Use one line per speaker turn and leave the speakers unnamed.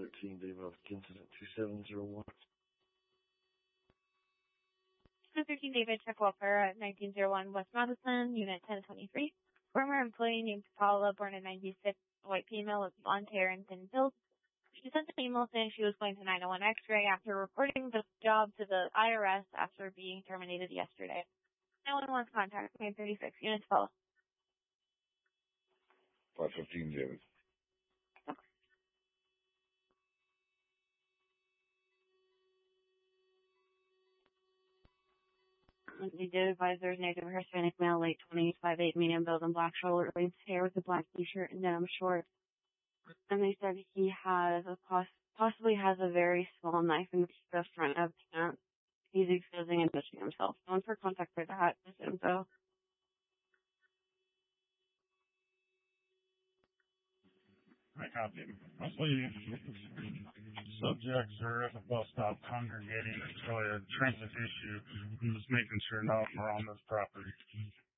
13, David Elf Incident 2701.
13 David, check welfare at 1901 West Madison, Unit 1023. Former employee named Paula, born in 96, white female with blonde hair and thin build. She sent an email saying she was going to 901 X-ray after reporting the job to the IRS after being terminated yesterday. No one wants contact. 36 units follow.
515 David.
They did advise there's native Hispanic male, late 20s, 5'8", medium build, and black shoulder length hair with a black t-shirt and denim shorts. And they said he has possibly has a very small knife in the front of the pants. He's exposing and touching himself. No one for contact for that. This info.
I copy. Mostly subjects are at the bus stop congregating. It's really a transit issue. I'm just making sure none of them are on this property.